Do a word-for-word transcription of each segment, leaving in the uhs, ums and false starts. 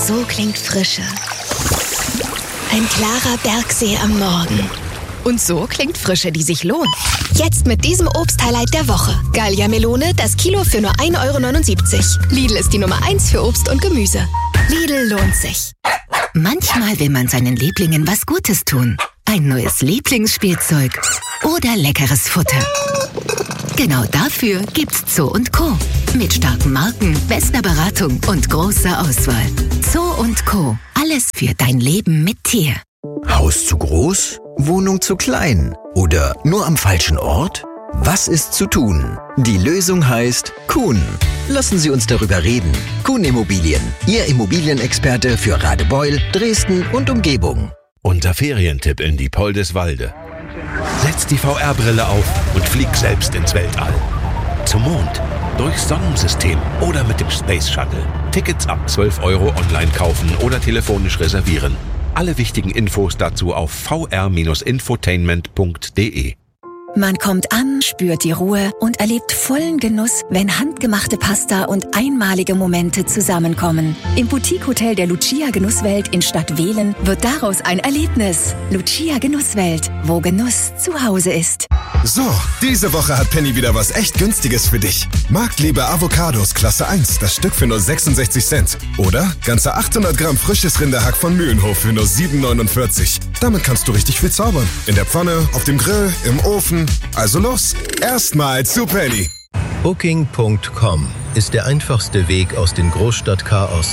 So klingt Frische. Ein klarer Bergsee am Morgen. Und so klingt Frische, die sich lohnt. Jetzt mit diesem Obst-Highlight der Woche. Gallia Melone, das Kilo für nur ein Euro neunundsiebzig. Lidl ist die Nummer eins für Obst und Gemüse. Lidl lohnt sich. Manchmal will man seinen Lieblingen was Gutes tun. Ein neues Lieblingsspielzeug oder leckeres Futter. Genau dafür gibt's Zoo und Co. Mit starken Marken, bester Beratung und großer Auswahl. Zoo und Co. Alles für dein Leben mit Tier. Haus zu groß? Wohnung zu klein? Oder nur am falschen Ort? Was ist zu tun? Die Lösung heißt Kuhn. Lassen Sie uns darüber reden. Kuhn Immobilien, Ihr Immobilienexperte für Radebeul, Dresden und Umgebung. Unser Ferientipp in Diepoldeswalde. Setz die V R-Brille auf und flieg selbst ins Weltall. Zum Mond, durchs Sonnensystem oder mit dem Space Shuttle. Tickets ab zwölf Euro online kaufen oder telefonisch reservieren. Alle wichtigen Infos dazu auf v r Bindestrich infotainment punkt d e. Man kommt an, spürt die Ruhe und erlebt vollen Genuss, wenn handgemachte Pasta und einmalige Momente zusammenkommen. Im Boutique-Hotel der Lucia Genusswelt in Stadt Wehlen wird daraus ein Erlebnis. Lucia Genusswelt, wo Genuss zu Hause ist. So, diese Woche hat Penny wieder was echt Günstiges für dich. Marktliebe Avocados Klasse eins, das Stück für nur sechsundsechzig Cent. Oder ganze achthundert Gramm frisches Rinderhack von Mühlenhof für nur sieben neunundvierzig. Damit kannst du richtig viel zaubern. In der Pfanne, auf dem Grill, im Ofen. Also los, erstmal zu Penny. Booking Punkt com ist der einfachste Weg aus dem Großstadtchaos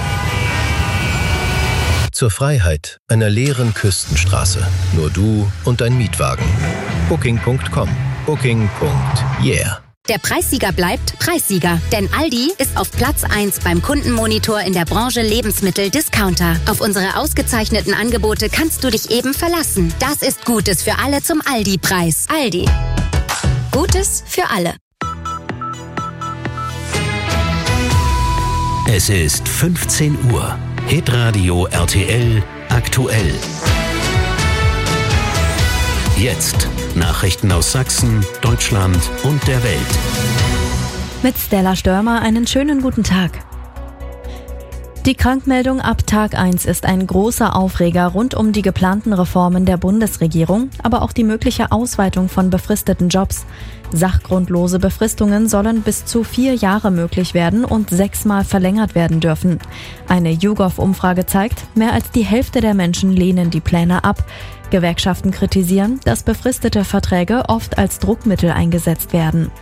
zur Freiheit einer leeren Küstenstraße. Nur du und dein Mietwagen. Booking Punkt com. Booking. Yeah. Der Preissieger bleibt Preissieger, denn Aldi ist auf Platz eins beim Kundenmonitor in der Branche Lebensmittel-Discounter. Auf unsere ausgezeichneten Angebote kannst du dich eben verlassen. Das ist Gutes für alle zum Aldi-Preis. Aldi. Gutes für alle. Es ist fünfzehn Uhr. Hitradio R T L aktuell. Jetzt Nachrichten aus Sachsen, Deutschland und der Welt. Mit Stella Störmer einen schönen guten Tag. Die Krankmeldung ab Tag eins ist ein großer Aufreger rund um die geplanten Reformen der Bundesregierung, aber auch die mögliche Ausweitung von befristeten Jobs. Sachgrundlose Befristungen sollen bis zu vier Jahre möglich werden und sechsmal verlängert werden dürfen. Eine YouGov-Umfrage zeigt, mehr als die Hälfte der Menschen lehnen die Pläne ab. Gewerkschaften kritisieren, dass befristete Verträge oft als Druckmittel eingesetzt werden.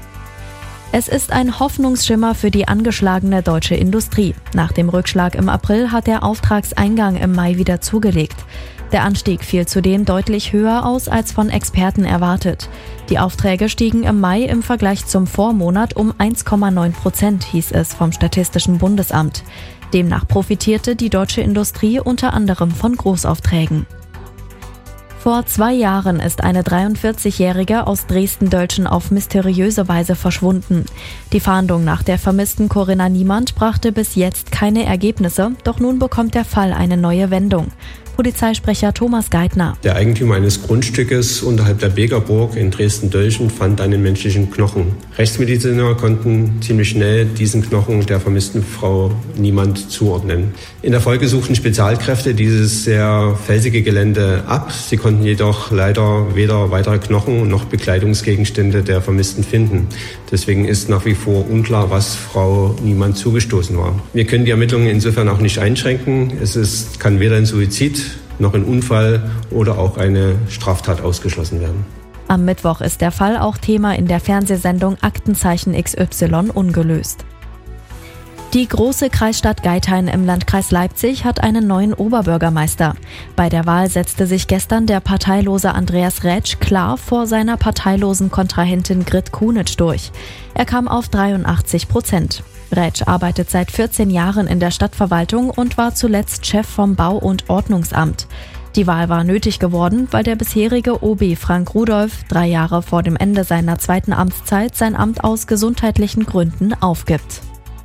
Es ist ein Hoffnungsschimmer für die angeschlagene deutsche Industrie. Nach dem Rückschlag im April hat der Auftragseingang im Mai wieder zugelegt. Der Anstieg fiel zudem deutlich höher aus als von Experten erwartet. Die Aufträge stiegen im Mai im Vergleich zum Vormonat um eins Komma neun Prozent, hieß es vom Statistischen Bundesamt. Demnach profitierte die deutsche Industrie unter anderem von Großaufträgen. Vor zwei Jahren ist eine dreiundvierzigjährige aus Dresden-Dölzschen auf mysteriöse Weise verschwunden. Die Fahndung nach der vermissten Corinna Niemand brachte bis jetzt keine Ergebnisse, doch nun bekommt der Fall eine neue Wendung. Polizeisprecher Thomas Geithner. Der Eigentümer eines Grundstückes unterhalb der Begerburg in Dresden-Dölzschen fand einen menschlichen Knochen. Rechtsmediziner konnten ziemlich schnell diesen Knochen der vermissten Frau Niemand zuordnen. In der Folge suchten Spezialkräfte dieses sehr felsige Gelände ab. Sie konnten jedoch leider weder weitere Knochen noch Bekleidungsgegenstände der Vermissten finden. Deswegen ist nach wie vor unklar, was Frau Niemand zugestoßen war. Wir können die Ermittlungen insofern auch nicht einschränken. Es ist, kann weder ein Suizid noch ein Unfall oder auch eine Straftat ausgeschlossen werden. Am Mittwoch ist der Fall auch Thema in der Fernsehsendung Aktenzeichen X Y ungelöst. Die große Kreisstadt Geithain im Landkreis Leipzig hat einen neuen Oberbürgermeister. Bei der Wahl setzte sich gestern der parteilose Andreas Rätsch klar vor seiner parteilosen Kontrahentin Grit Kunitsch durch. Er kam auf dreiundachtzig Prozent. Rätsch arbeitet seit vierzehn Jahren in der Stadtverwaltung und war zuletzt Chef vom Bau- und Ordnungsamt. Die Wahl war nötig geworden, weil der bisherige O B Frank Rudolph drei Jahre vor dem Ende seiner zweiten Amtszeit sein Amt aus gesundheitlichen Gründen aufgibt.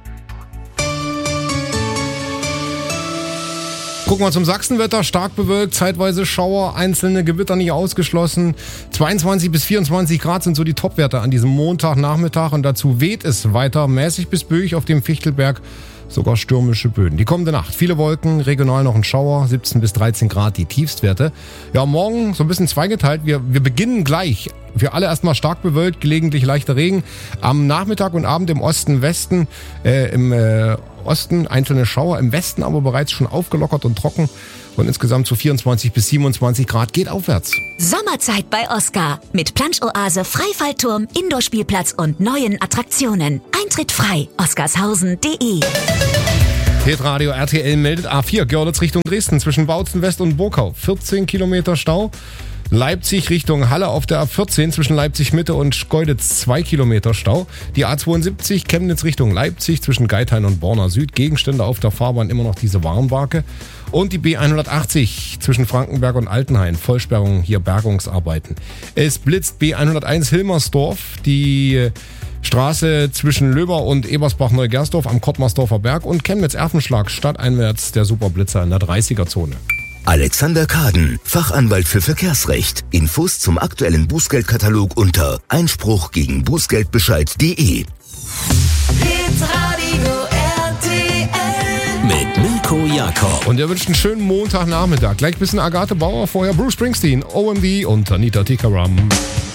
Gucken wir zum Sachsenwetter. Stark bewölkt, zeitweise Schauer, einzelne Gewitter nicht ausgeschlossen. zweiundzwanzig bis vierundzwanzig Grad sind so die Topwerte an diesem Montagnachmittag und dazu weht es weiter mäßig bis böig auf dem Fichtelberg. sogar stürmische Böen. Die kommende Nacht, viele Wolken, regional noch ein Schauer, siebzehn bis dreizehn Grad die Tiefstwerte. Ja, morgen so ein bisschen zweigeteilt. Wir, wir beginnen gleich. Für alle erstmal stark bewölkt, gelegentlich leichter Regen. Am Nachmittag und Abend im Osten, Westen, äh, im äh, Osten einzelne Schauer, im Westen aber bereits schon aufgelockert und trocken. Und insgesamt zu vierundzwanzig bis siebenundzwanzig Grad geht aufwärts. Sommerzeit bei Oscar. Mit Plansch-Oase, Freifallturm, Indoor-Spielplatz und neuen Attraktionen. Eintritt frei. oscarshausen punkt de. Hitradio R T L meldet A vier, Görlitz Richtung Dresden zwischen Bautzen West und Burkau. vierzehn Kilometer Stau. Leipzig Richtung Halle auf der A vierzehn zwischen Leipzig Mitte und Schkeuditz zwei Kilometer Stau. Die A zweiundsiebzig Chemnitz Richtung Leipzig zwischen Geithain und Borna Süd. Gegenstände auf der Fahrbahn immer noch diese Warnbarke. Und die B hundertachtzig zwischen Frankenberg und Altenhain. Vollsperrung, hier Bergungsarbeiten. Es blitzt B hunderteins Hilmersdorf. Die Straße zwischen Löber und Ebersbach-Neugersdorf am Kottmarsdorfer Berg und Chemnitz-Erfenschlag stadteinwärts der Superblitzer in der dreißiger-Zone. Alexander Kaden, Fachanwalt für Verkehrsrecht. Infos zum aktuellen Bußgeldkatalog unter Einspruch gegen Bußgeldbescheid punkt de. Mit Mirko Jakob. Und er wünscht einen schönen Montagnachmittag. Gleich ein bisschen Agathe Bauer, vorher Bruce Springsteen, O M D und Anita Tikaram.